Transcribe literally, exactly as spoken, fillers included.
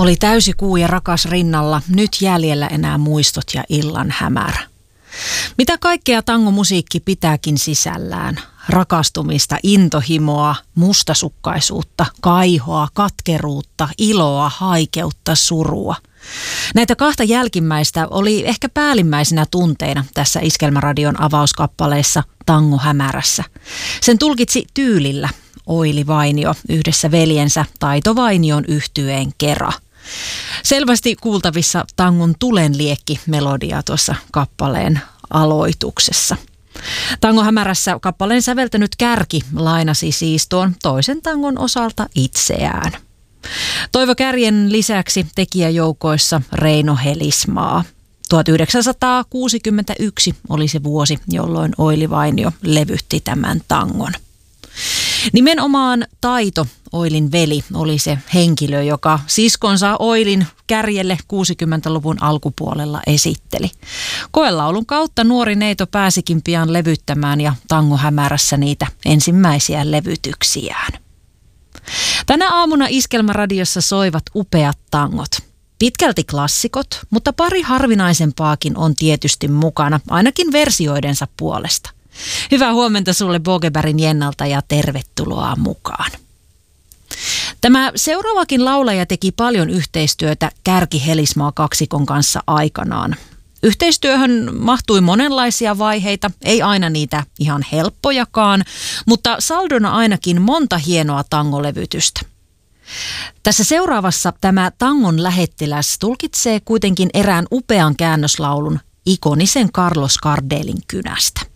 Oli täysi kuu ja rakas rinnalla, nyt jäljellä enää muistot ja illan hämärä. Mitä kaikkea tangomusiikki pitääkin sisällään? Rakastumista, intohimoa, mustasukkaisuutta, kaihoa, katkeruutta, iloa, haikeutta, surua. Näitä kahta jälkimmäistä oli ehkä päällimmäisenä tunteina tässä Iskelmäradion avauskappaleessa Tango hämärässä. Sen tulkitsi tyylillä Oili Vainio yhdessä veljensä Taito Vainion yhtyeen kera. Selvästi kuultavissa tangon tulenliekki melodia tuossa kappaleen aloituksessa. Tango hämärässä kappaleen säveltänyt Kärki lainasi siis tuon toisen tangon osalta itseään. Toivo Kärjen lisäksi tekijäjoukoissa Reino Helismaa. tuhatyhdeksänsataakuusikymmentäyksi oli se vuosi, jolloin Oili Vainio levytti tämän tangon. Nimenomaan Taito, Oilin veli, oli se henkilö, joka siskonsa Oilin Kärjelle kuusikymmentäluvun alkupuolella esitteli. Koelaulun kautta nuori neito pääsikin pian levyttämään ja Tango hämärässä niitä ensimmäisiä levytyksiään. Tänä aamuna Iskelmäradiossa soivat upeat tangot. Pitkälti klassikot, mutta pari harvinaisempaakin on tietysti mukana, ainakin versioidensa puolesta. Hyvää huomenta sulle Bogebergin Jennalta ja tervetuloa mukaan. Tämä seuraavakin laulaja teki paljon yhteistyötä Kärki Helismaa kaksikon kanssa aikanaan. Yhteistyöhön mahtui monenlaisia vaiheita, ei aina niitä ihan helppojakaan, mutta saldona ainakin monta hienoa tangolevytystä. Tässä seuraavassa tämä tangon lähettiläs tulkitsee kuitenkin erään upean käännöslaulun ikonisen Carlos Gardelin kynästä.